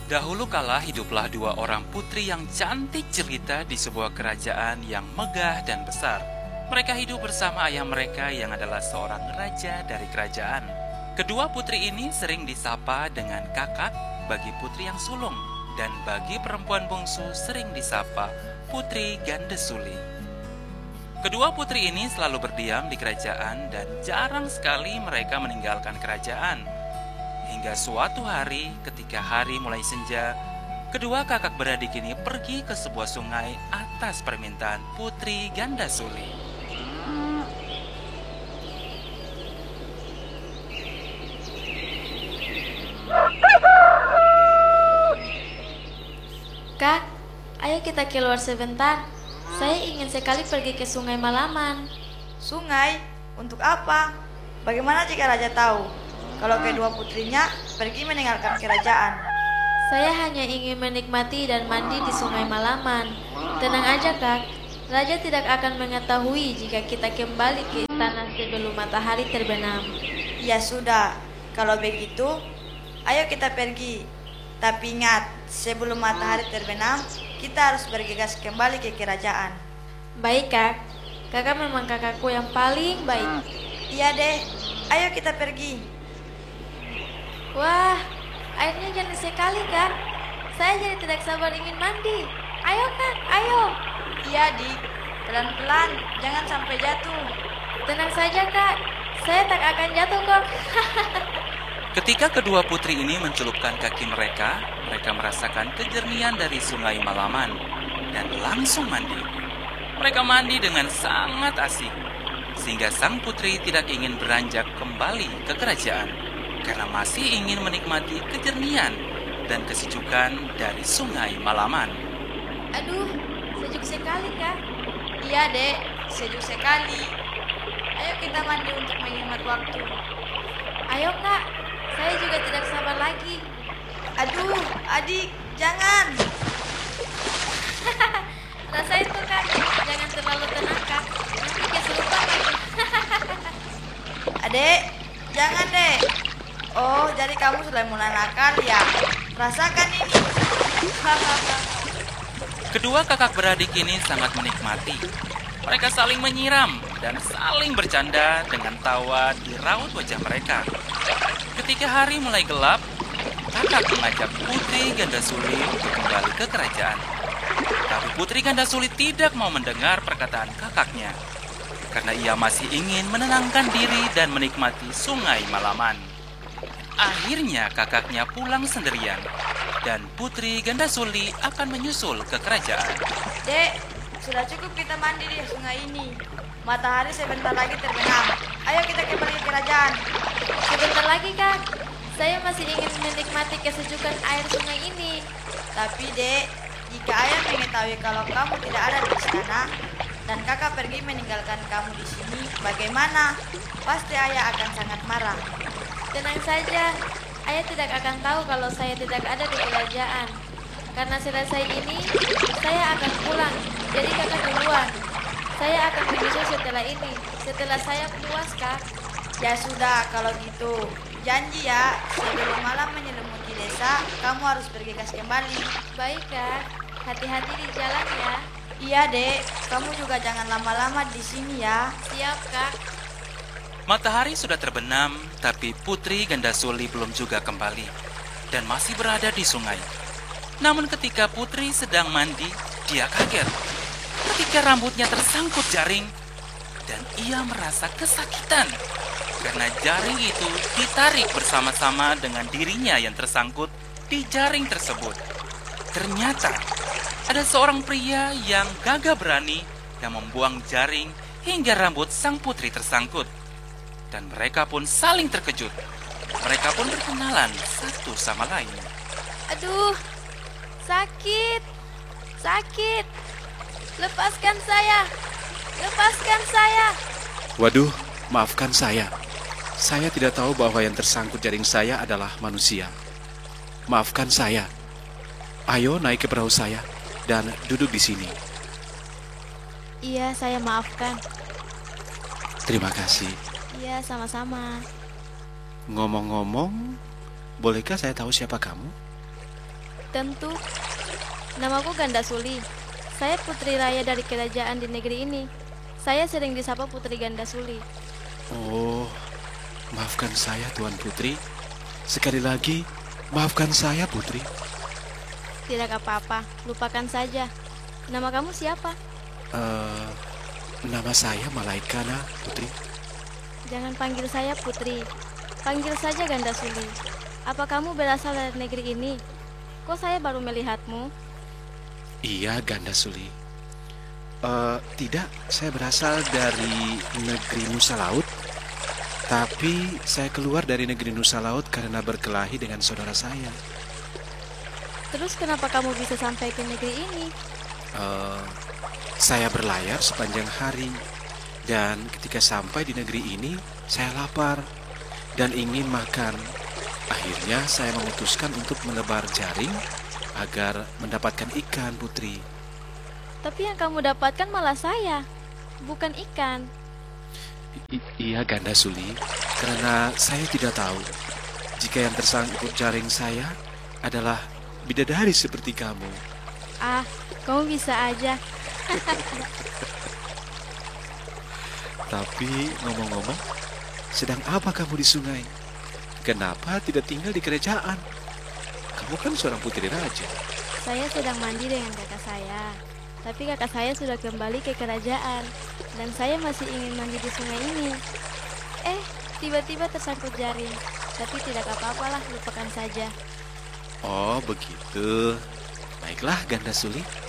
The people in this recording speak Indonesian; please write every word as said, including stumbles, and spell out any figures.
Dahulu kala hiduplah dua orang putri yang cantik jelita di sebuah kerajaan yang megah dan besar. Mereka hidup bersama ayah mereka yang adalah seorang raja dari kerajaan. Kedua putri ini sering disapa dengan kakak bagi putri yang sulung, dan bagi perempuan bungsu sering disapa Putri Gandasuli. Kedua putri ini selalu berdiam di kerajaan dan jarang sekali mereka meninggalkan kerajaan. Hingga suatu hari ketika hari mulai senja, kedua kakak beradik ini pergi ke sebuah sungai atas permintaan Putri Gandasuli. Kak, ayo kita keluar sebentar. Saya ingin sekali pergi ke Sungai Malaman. Sungai? Untuk apa? Bagaimana jika raja tahu kalau kedua putrinya pergi meninggalkan kerajaan? Saya hanya ingin menikmati dan mandi di Sungai Malaman. Tenang aja, Kak. Raja tidak akan mengetahui jika kita kembali ke istana sebelum matahari terbenam. Ya sudah, kalau begitu, ayo kita pergi. Tapi ingat, sebelum matahari terbenam, kita harus bergegas kembali ke kerajaan. Baik, Kak. Kakak memang kakakku yang paling baik. Iya deh, ayo kita pergi. Wah, airnya jernih sekali, Kak. Saya jadi tidak sabar ingin mandi. Ayo, Kak, ayo. Iya, Dik. Pelan-pelan, jangan sampai jatuh. Tenang saja, Kak. Saya tak akan jatuh kok. Ketika kedua putri ini mencelupkan kaki mereka, mereka merasakan kejernihan dari Sungai Malaman dan langsung mandi. Mereka mandi dengan sangat asik, sehingga sang putri tidak ingin beranjak kembali ke kerajaan karena masih ingin menikmati kejernihan dan kesejukan dari Sungai Malaman. Aduh, sejuk sekali, Kak. Iya, Dek, sejuk sekali. Ayo kita mandi untuk menghemat waktu. Ayo, Kak. Saya juga tidak sabar lagi. Aduh, adik, jangan. Rasain tuh, Kak. Jangan terlalu tenang, Kak. Nanti kesurupan lagi. Adek, jangan deh. Oh, jadi kamu sudah mulai nakal ya? Rasakan ini. Kedua kakak beradik ini sangat menikmati. Mereka saling menyiram dan saling bercanda dengan tawa di raut wajah mereka. Ketika hari mulai gelap, kakak mengajak Putri Gandasuli untuk kembali ke kerajaan. Tapi Putri Gandasuli tidak mau mendengar perkataan kakaknya, karena ia masih ingin menenangkan diri dan menikmati Sungai Malaman. Akhirnya kakaknya pulang sendirian, dan Putri Gandasuli akan menyusul ke kerajaan. Dek, sudah cukup kita mandi di sungai ini. Matahari sebentar lagi terbenam. Ayo kita kembali ke kerajaan. Sebentar lagi, Kak. Saya masih ingin menikmati kesejukan air sungai ini. Tapi, Dek, jika ayah mengetahui kalau kamu tidak ada di istana dan kakak pergi meninggalkan kamu di sini, bagaimana? Pasti ayah akan sangat marah. Tenang saja. Ayah tidak akan tahu kalau saya tidak ada di kerajaan. Karena selesai ini, saya akan pulang. Jadi kakak duluan. Saya akan menyusul setelah ini. Setelah saya puas, Kak. Ya sudah, kalau gitu. Janji ya, sebelum malam menyelimuti desa, kamu harus bergegas kembali. Baik, Kak. Hati-hati di jalan ya. Iya, Dek. Kamu juga jangan lama-lama di sini ya. Siap, Kak. Matahari sudah terbenam, tapi Putri Gandasuli belum juga kembali dan masih berada di sungai. Namun ketika Putri sedang mandi, dia kaget ketika rambutnya tersangkut jaring dan ia merasa kesakitan karena jaring itu ditarik bersama-sama dengan dirinya yang tersangkut di jaring tersebut. Ternyata ada seorang pria yang gagah berani yang membuang jaring hingga rambut sang putri tersangkut. Dan mereka pun saling terkejut. Mereka pun berkenalan satu sama lain. Aduh, sakit, sakit. Lepaskan saya, lepaskan saya. Waduh, maafkan saya. Saya tidak tahu bahwa yang tersangkut jaring saya adalah manusia. Maafkan saya. Ayo naik ke perahu saya dan duduk di sini. Iya, saya maafkan. Terima kasih. Iya, sama-sama. Ngomong-ngomong, bolehkah saya tahu siapa kamu? tentu. Namaku Ganda Suli. Saya putri raya dari kerajaan di negeri ini. Saya sering disapa Putri Ganda Suli. Oh, maafkan saya Tuan Putri. Sekali lagi, maafkan saya Putri. Tidak apa-apa, lupakan saja. Nama kamu siapa? Eh, nama saya Malaikana, Putri. Jangan panggil saya Putri. Panggil saja Ganda Suli. Apa kamu berasal dari negeri ini? Kok saya baru melihatmu? Iya, Ganda Suli. Eh, tidak, saya berasal dari negeri Nusa Laut. Tapi saya keluar dari negeri Nusa Laut karena berkelahi dengan saudara saya. Terus kenapa kamu bisa sampai ke negeri ini? Eh, saya berlayar sepanjang hari. Dan ketika sampai di negeri ini, saya lapar dan ingin makan. Akhirnya saya memutuskan untuk menebar jaring agar mendapatkan ikan, Putri. Tapi yang kamu dapatkan malah saya, bukan ikan. I- iya, Ganda Suli, karena saya tidak tahu jika yang tersangkut jaring saya adalah bidadari seperti kamu. Ah, kamu bisa aja. Tapi ngomong-ngomong, sedang apa kamu di sungai? Kenapa tidak tinggal di kerajaan? Kamu kan seorang putri raja. Saya sedang mandi dengan kakak saya. Tapi kakak saya sudah kembali ke kerajaan. Dan saya masih ingin mandi di sungai ini. Eh, tiba-tiba tersangkut jaring. Tapi tidak apa-apalah, lupakan saja. Oh, begitu. Baiklah, Ganda Suli.